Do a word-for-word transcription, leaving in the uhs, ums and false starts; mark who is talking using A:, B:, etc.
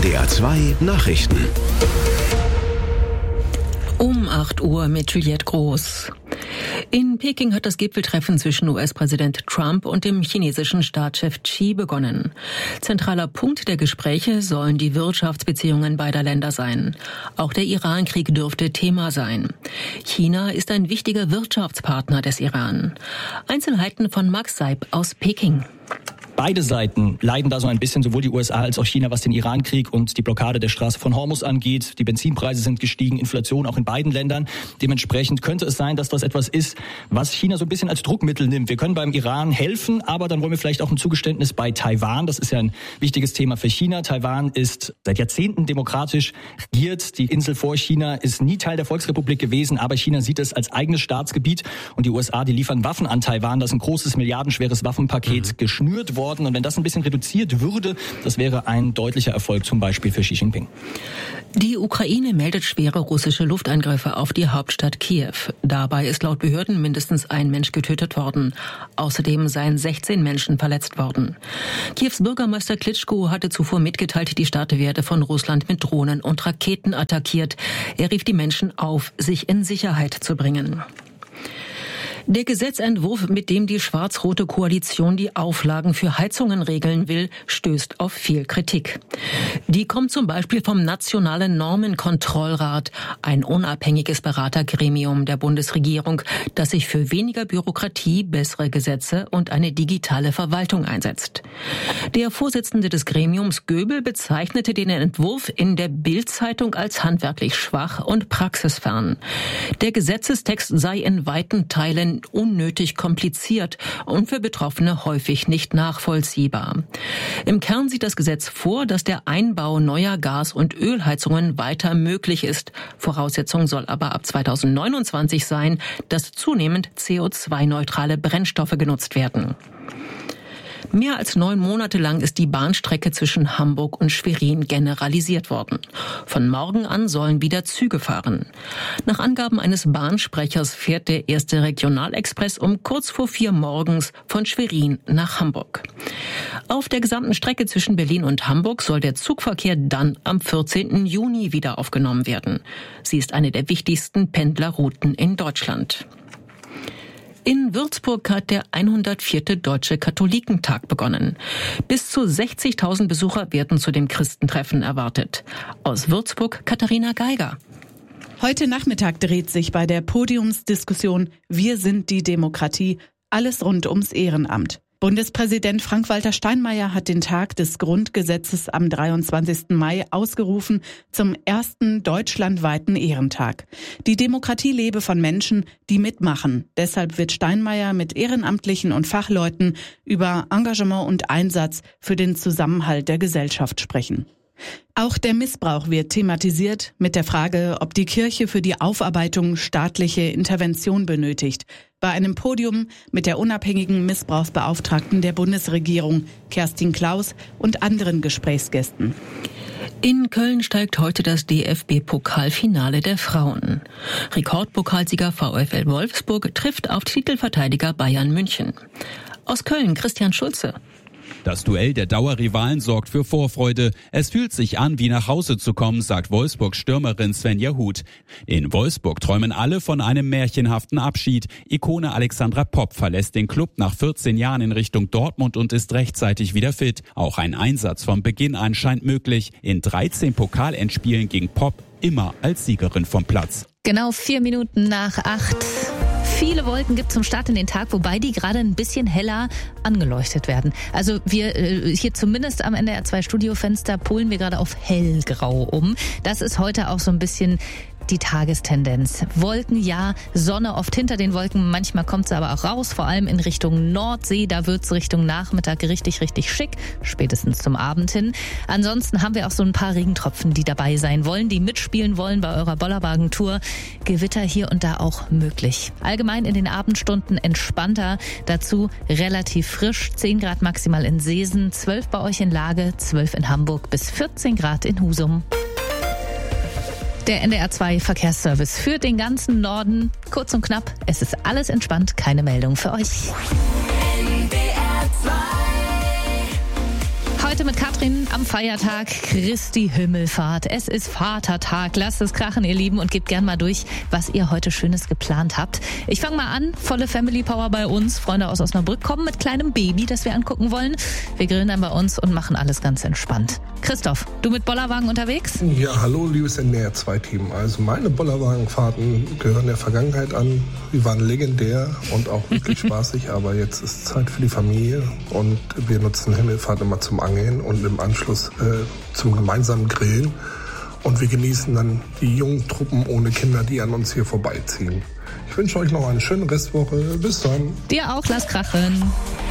A: N D R zwei Nachrichten.
B: Um acht Uhr mit Juliette Groß. In Peking hat das Gipfeltreffen zwischen U S-Präsident Trump und dem chinesischen Staatschef Xi begonnen. Zentraler Punkt der Gespräche sollen die Wirtschaftsbeziehungen beider Länder sein. Auch der Iran-Krieg dürfte Thema sein. China ist ein wichtiger Wirtschaftspartner des Iran. Einzelheiten von Max Seib aus Peking.
C: Beide Seiten leiden da so ein bisschen, sowohl die U S A als auch China, was den Iran-Krieg und die Blockade der Straße von Hormuz angeht. Die Benzinpreise sind gestiegen, Inflation auch in beiden Ländern. Dementsprechend könnte es sein, dass das etwas ist, was China so ein bisschen als Druckmittel nimmt. Wir können beim Iran helfen, aber dann wollen wir vielleicht auch ein Zugeständnis bei Taiwan. Das ist ja ein wichtiges Thema für China. Taiwan ist seit Jahrzehnten demokratisch regiert. Die Insel vor China ist nie Teil der Volksrepublik gewesen, aber China sieht es als eigenes Staatsgebiet. Und die U S A, die liefern Waffen an Taiwan. Das ist ein großes, milliardenschweres Waffenpaket mhm. geschnürt worden. Und wenn das ein bisschen reduziert würde, das wäre ein deutlicher Erfolg zum Beispiel für Xi Jinping.
B: Die Ukraine meldet schwere russische Luftangriffe auf die Hauptstadt Kiew. Dabei ist laut Behörden mindestens ein Mensch getötet worden. Außerdem seien sechzehn Menschen verletzt worden. Kiews Bürgermeister Klitschko hatte zuvor mitgeteilt, die Stadt werde von Russland mit Drohnen und Raketen attackiert. Er rief die Menschen auf, sich in Sicherheit zu bringen. Der Gesetzentwurf, mit dem die schwarz-rote Koalition die Auflagen für Heizungen regeln will, stößt auf viel Kritik. Die kommt zum Beispiel vom Nationalen Normenkontrollrat, ein unabhängiges Beratergremium der Bundesregierung, das sich für weniger Bürokratie, bessere Gesetze und eine digitale Verwaltung einsetzt. Der Vorsitzende des Gremiums, Göbel, bezeichnete den Entwurf in der Bild-Zeitung als handwerklich schwach und praxisfern. Der Gesetzestext sei in weiten Teilen unnötig kompliziert und für Betroffene häufig nicht nachvollziehbar. Im Kern sieht das Gesetz vor, dass der Einbau neuer Gas- und Ölheizungen weiter möglich ist. Voraussetzung soll aber ab zweitausendneunundzwanzig sein, dass zunehmend C O zwei neutrale Brennstoffe genutzt werden. Mehr als neun Monate lang ist die Bahnstrecke zwischen Hamburg und Schwerin generalisiert worden. Von morgen an sollen wieder Züge fahren. Nach Angaben eines Bahnsprechers fährt der erste Regionalexpress um kurz vor vier morgens von Schwerin nach Hamburg. Auf der gesamten Strecke zwischen Berlin und Hamburg soll der Zugverkehr dann am vierzehnten Juni wieder aufgenommen werden. Sie ist eine der wichtigsten Pendlerrouten in Deutschland. In Würzburg hat der hundertvierte Deutsche Katholikentag begonnen. Bis zu sechzigtausend Besucher werden zu dem Christentreffen erwartet. Aus Würzburg Katharina Geiger.
D: Heute Nachmittag dreht sich bei der Podiumsdiskussion Wir sind die Demokratie alles rund ums Ehrenamt. Bundespräsident Frank-Walter Steinmeier hat den Tag des Grundgesetzes am dreiundzwanzigsten Mai ausgerufen zum ersten deutschlandweiten Ehrentag. Die Demokratie lebe von Menschen, die mitmachen. Deshalb wird Steinmeier mit Ehrenamtlichen und Fachleuten über Engagement und Einsatz für den Zusammenhalt der Gesellschaft sprechen. Auch der Missbrauch wird thematisiert mit der Frage, ob die Kirche für die Aufarbeitung staatliche Intervention benötigt. Bei einem Podium mit der unabhängigen Missbrauchsbeauftragten der Bundesregierung, Kerstin Klaus, und anderen Gesprächsgästen.
B: In Köln steigt heute das D F B-Pokalfinale der Frauen. Rekordpokalsieger VfL Wolfsburg trifft auf Titelverteidiger Bayern München. Aus Köln Christian Schulze.
E: Das Duell der Dauerrivalen sorgt für Vorfreude. Es fühlt sich an, wie nach Hause zu kommen, sagt Wolfsburg-Stürmerin Svenja Huth. In Wolfsburg träumen alle von einem märchenhaften Abschied. Ikone Alexandra Popp verlässt den Club nach vierzehn Jahren in Richtung Dortmund und ist rechtzeitig wieder fit. Auch ein Einsatz von Beginn an scheint möglich. In dreizehn Pokalendspielen ging Popp immer als Siegerin vom Platz.
F: Genau vier Minuten nach acht. Viele Wolken gibt zum Start in den Tag, wobei die gerade ein bisschen heller angeleuchtet werden. Also wir äh, hier zumindest am N D R zwei Studiofenster polen wir gerade auf hellgrau um. Das ist heute auch so ein bisschen die Tagestendenz. Wolken, ja, Sonne oft hinter den Wolken, manchmal kommt sie aber auch raus, vor allem in Richtung Nordsee, da wird's Richtung Nachmittag richtig, richtig schick, spätestens zum Abend hin. Ansonsten haben wir auch so ein paar Regentropfen, die dabei sein wollen, die mitspielen wollen bei eurer Bollerwagen-Tour. Gewitter hier und da auch möglich. Allgemein in den Abendstunden entspannter, dazu relativ frisch, zehn Grad maximal in Seesen, zwölf bei euch in Lage, zwölf in Hamburg bis vierzehn Grad in Husum. Der N D R zwei Verkehrsservice für den ganzen Norden. Kurz und knapp, es ist alles entspannt, keine Meldung für euch.
G: N D R zwei
F: heute mit Katrin am Feiertag Christi Himmelfahrt. Es ist Vatertag. Lasst es krachen, ihr Lieben, und gebt gern mal durch, was ihr heute Schönes geplant habt. Ich fange mal an. Volle Family Power bei uns. Freunde aus Osnabrück kommen mit kleinem Baby, das wir angucken wollen. Wir grillen dann bei uns und machen alles ganz entspannt. Christoph, du mit Bollerwagen unterwegs?
A: Ja, hallo, liebes N D R zwei Team. Also meine Bollerwagenfahrten gehören der Vergangenheit an. Sie waren legendär und auch wirklich spaßig, aber jetzt ist Zeit für die Familie und wir nutzen Himmelfahrt immer zum Angeln und im Anschluss äh, zum gemeinsamen Grillen. Und wir genießen dann die jungen Truppen ohne Kinder, die an uns hier vorbeiziehen. Ich wünsche euch noch eine schöne Restwoche. Bis dann.
F: Dir auch, lass krachen.